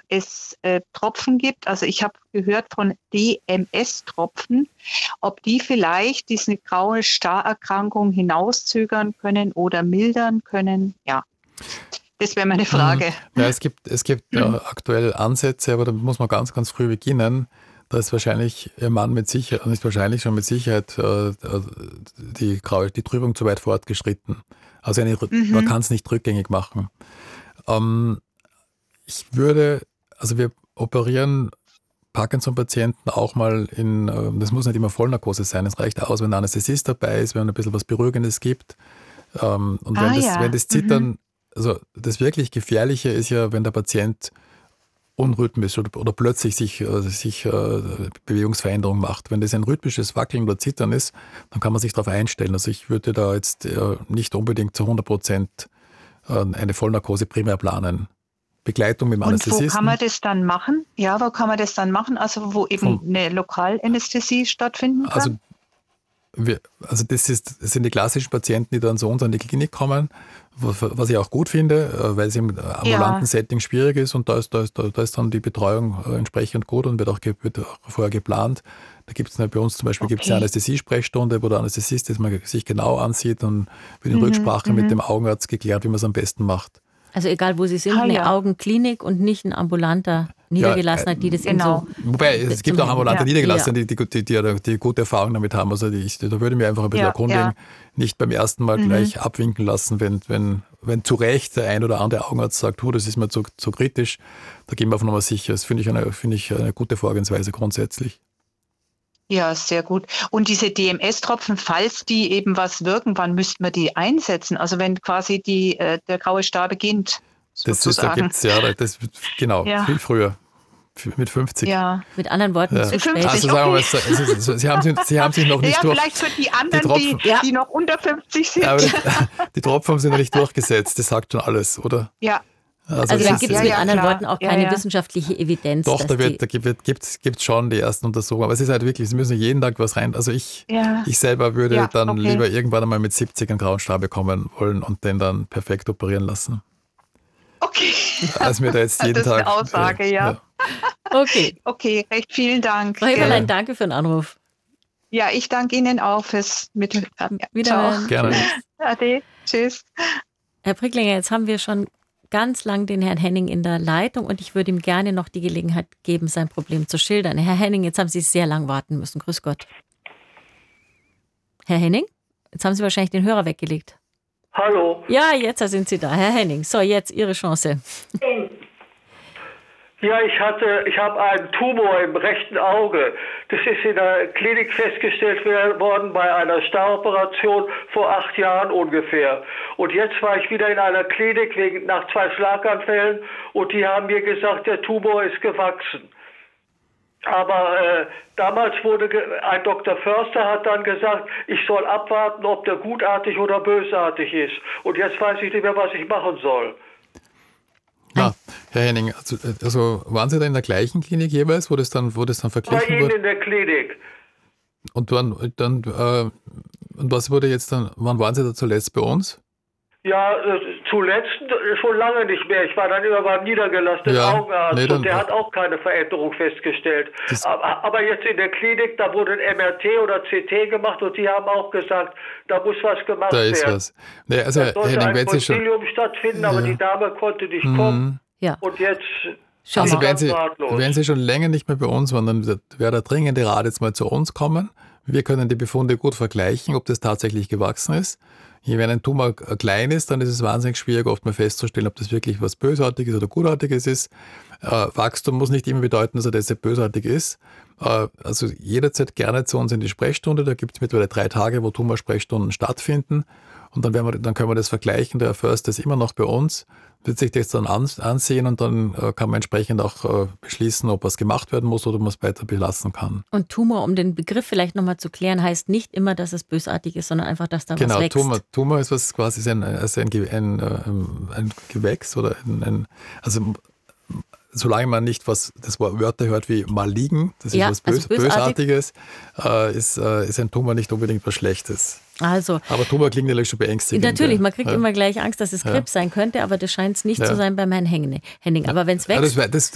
es Tropfen gibt. Also ich habe gehört von DMS-Tropfen, ob die vielleicht diese graue Starerkrankung hinauszögern können oder mildern können. Ja, das wäre meine Frage. Ja, es gibt aktuell Ansätze, aber da muss man ganz, ganz früh beginnen. Da ist wahrscheinlich Ihr Mann mit Sicherheit, nicht wahrscheinlich, schon mit Sicherheit die Trübung zu weit fortgeschritten. Also man kann es nicht rückgängig machen. Wir operieren Parkinson-Patienten auch mal das muss nicht immer Vollnarkose sein, es reicht aus, wenn ein Anästhesist dabei ist, wenn ein bisschen was Beruhigendes gibt. Wenn das Zittern, also das wirklich Gefährliche ist ja, wenn der Patient unrhythmisch oder plötzlich sich Bewegungsveränderung macht. Wenn das ein rhythmisches Wackeln oder Zittern ist, dann kann man sich darauf einstellen. Also ich würde da jetzt nicht unbedingt zu 100% eine Vollnarkose primär planen. Begleitung mit dem Anästhesisten. Und wo kann man das dann machen? Ja, wo kann man das dann machen? Also wo eben eine Lokalanästhesie stattfinden kann? Das sind die klassischen Patienten, die dann zu uns an die Klinik kommen, was ich auch gut finde, weil es im ambulanten Setting schwierig ist und da ist dann die Betreuung entsprechend gut und wird auch vorher geplant. Da gibt es bei uns zum Beispiel eine Anästhesiesprechstunde, wo der Anästhesist das mal sich genau ansieht und wird in Rücksprache mit dem Augenarzt geklärt, wie man es am besten macht. Also egal, wo Sie sind, eine Augenklinik und nicht ein ambulanter Niedergelassener, die das genau. Wobei, es gibt auch ambulante Niedergelassene, die gute Erfahrungen damit haben. Also da würde ich mir einfach ein bisschen erkundigen, nicht beim ersten Mal gleich abwinken lassen, wenn zu Recht der ein oder andere Augenarzt sagt, das ist mir zu kritisch, da gehen wir auf Nummer sicher. Das finde ich eine gute Vorgehensweise grundsätzlich. Ja, sehr gut. Und diese DMS-Tropfen, falls die eben was wirken, wann müsste man die einsetzen? Also wenn quasi der graue Star beginnt, sozusagen. Viel früher. Mit 50. Ja. Mit anderen Worten, zu spät. Also sagen wir mal, Sie haben sich noch nicht durch... vielleicht für die anderen, die noch unter 50 sind. Aber die Tropfen haben sich noch nicht durchgesetzt, das sagt schon alles, oder? Ja. Also da gibt es mit anderen Worten auch keine wissenschaftliche Evidenz. Doch, da gibt es schon die ersten Untersuchungen. Aber es ist halt wirklich, Sie müssen jeden Tag was rein. Also ich selber würde lieber irgendwann einmal mit 70 einen grauen Star bekommen wollen und den dann perfekt operieren lassen. Okay. Als mir da jetzt jeden Tag... Das ist eine Aussage, ja. Okay. Okay, recht vielen Dank. Frau Heberlein, danke für den Anruf. Ja, ich danke Ihnen auch fürs Mithören. Wiederhören. Gerne. Ade. Tschüss. Herr Pricklinger, jetzt haben wir schon ganz lang den Herrn Henning in der Leitung und ich würde ihm gerne noch die Gelegenheit geben, sein Problem zu schildern. Herr Henning, jetzt haben Sie sehr lang warten müssen. Grüß Gott. Herr Henning, jetzt haben Sie wahrscheinlich den Hörer weggelegt. Hallo. Ja, jetzt sind Sie da. Herr Henning, so jetzt Ihre Chance. Ja, ich habe einen Tumor im rechten Auge. Das ist in der Klinik festgestellt worden bei einer Staroperation vor 8 Jahren ungefähr. Und jetzt war ich wieder in einer Klinik nach 2 Schlaganfällen und die haben mir gesagt, der Tumor ist gewachsen. Aber damals ein Dr. Förster hat dann gesagt, ich soll abwarten, ob der gutartig oder bösartig ist. Und jetzt weiß ich nicht mehr, was ich machen soll. Ja, Herr Henning, also waren Sie da in der gleichen Klinik jeweils, wo das dann verglichen wurde? Bei Ihnen in der Klinik. Und was wurde jetzt dann, wann waren Sie da zuletzt bei uns? Ja, zuletzt schon lange nicht mehr. Ich war dann immer beim niedergelassenen Augenarzt und der hat auch keine Veränderung festgestellt. Aber jetzt in der Klinik, da wurde ein MRT oder CT gemacht und die haben auch gesagt, da muss was gemacht werden. Da ist was. Nee, also, da sollte ein Konsilium stattfinden, aber die Dame konnte nicht kommen. Ja. Und jetzt... Also wenn Sie schon länger nicht mehr bei uns waren, dann wäre der dringende Rat, jetzt mal zu uns kommen. Wir können die Befunde gut vergleichen, ob das tatsächlich gewachsen ist. Wenn ein Tumor klein ist, dann ist es wahnsinnig schwierig, oft mal festzustellen, ob das wirklich was Bösartiges oder Gutartiges ist. Wachstum muss nicht immer bedeuten, dass er deshalb bösartig ist. Also jederzeit gerne zu uns in die Sprechstunde. Da gibt es mittlerweile 3 Tage, wo Tumorsprechstunden stattfinden. Und dann können wir das vergleichen. Der Herr Förster ist immer noch bei uns, wird sich das dann ansehen und dann kann man entsprechend auch beschließen, ob was gemacht werden muss oder man es weiter belassen kann. Und Tumor, um den Begriff vielleicht nochmal zu klären, heißt nicht immer, dass es bösartig ist, sondern einfach, dass da was wächst. Genau, Tumor ist was quasi ein Gewächs oder also solange man nicht das Wörter hört wie malign, das ist was Bösartiges, ist ein Tumor nicht unbedingt was Schlechtes. Also, aber Tumor klingt natürlich schon beängstigend. Natürlich, man kriegt immer gleich Angst, dass es Krebs sein könnte, aber das scheint es nicht zu sein beim Herrn Henning. Aber wenn es wächst...